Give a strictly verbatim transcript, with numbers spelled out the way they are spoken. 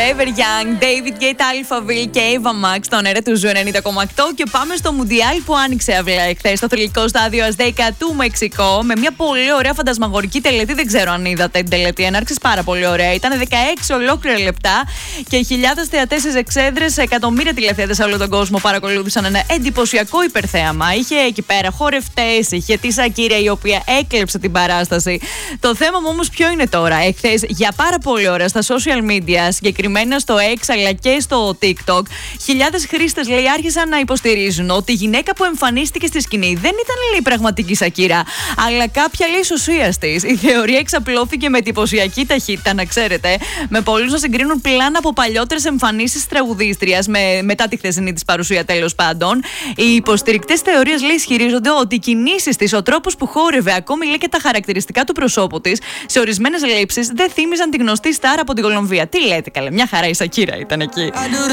Forever Young, David Guetta, Alphaville και Ava Max στον αέρα του Ζου ενενήντα κόμμα οκτώ. Και πάμε στο Μουντιάλ που άνοιξε αύριο εχθές στο θρυλικό στάδιο Αζτέκα του Μεξικό με μια πολύ ωραία φαντασμαγορική τελετή. Δεν ξέρω αν είδατε την τελετή έναρξης, πάρα πολύ ωραία. Ήταν δεκαέξι ολόκληρα λεπτά και χιλιάδες θεατές στις εξέδρες, εκατομμύρια τηλεθεατές σε όλο τον κόσμο παρακολούθησαν ένα εντυπωσιακό υπερθέαμα. Είχε εκεί πέρα χορευτές, είχε τη Σακύρα η οποία έκλεψε την παράσταση. Το θέμα μου όμως ποιο είναι τώρα? Εχθές για πάρα πολύ ώρα στα social media, συγκεκριμένα στο X αλλά και στο TikTok, χιλιάδες χρήστες λέει άρχισαν να υποστηρίζουν ότι η γυναίκα που εμφανίστηκε στη σκηνή δεν ήταν λέει πραγματική Σακύρα, αλλά κάποια λέει σωσίας της. Η θεωρία εξαπλώθηκε με εντυπωσιακή ταχύτητα, να ξέρετε, με πολλούς να συγκρίνουν πλάνα από παλιότερες εμφανίσεις τραγουδίστριας με, μετά τη χθεσινή της παρουσία, τέλος πάντων. Οι υποστηρικτές θεωρίας λέει ισχυρίζονται ότι οι κινήσεις της, ο τρόπος που χόρευε, ακόμη λέει και τα χαρακτηριστικά του προσώπου της, σε ορισμένες λήψεις δεν θύμιζαν τη γνωστή στάρα από την Κολομβία. Τι λέτε, καλέ, μια χαρά η Σακύρα ήταν εκεί.